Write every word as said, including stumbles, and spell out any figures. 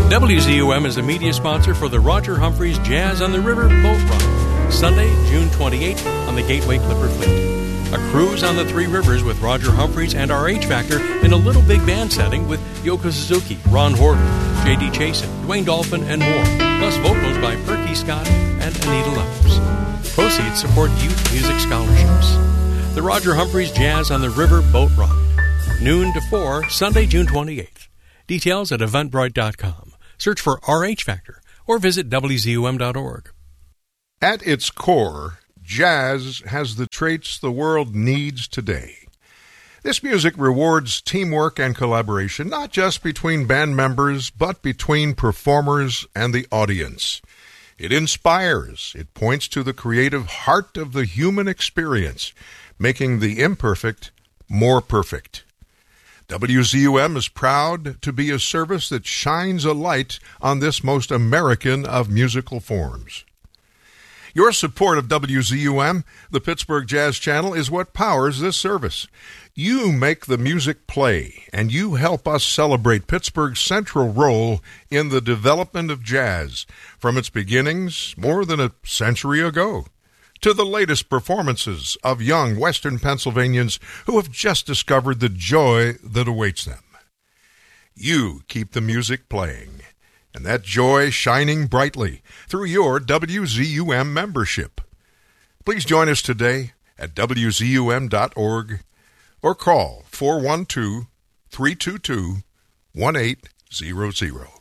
W Z U M is a media sponsor for the Roger Humphreys Jazz on the River Boat Ride, Sunday, June twenty-eighth on the Gateway Clipper Fleet. A cruise on the three rivers with Roger Humphreys and R H Factor in a little big band setting with Yoko Suzuki, Ron Horton, J D Chasen, Dwayne Dolphin, and more, plus vocals by Perky Scott and Anita Levels. Proceeds support youth music scholarships. The Roger Humphreys Jazz on the River Boat Ride, noon to four, Sunday, June twenty-eighth. Details at eventbrite dot com. Search for R H Factor or visit W Z U M dot org. At its core, jazz has the traits the world needs today. This music rewards teamwork and collaboration, not just between band members, but between performers and the audience. It inspires. It points to the creative heart of the human experience, making the imperfect more perfect. W Z U M is proud to be a service that shines a light on this most American of musical forms. Your support of W Z U M, the Pittsburgh Jazz Channel, is what powers this service. You make the music play, and you help us celebrate Pittsburgh's central role in the development of jazz, from its beginnings more than a century ago, to the latest performances of young Western Pennsylvanians who have just discovered the joy that awaits them. You keep the music playing, and that joy shining brightly through your W Z U M membership. Please join us today at W Z U M dot org or call four one two, three two two, one eight zero zero.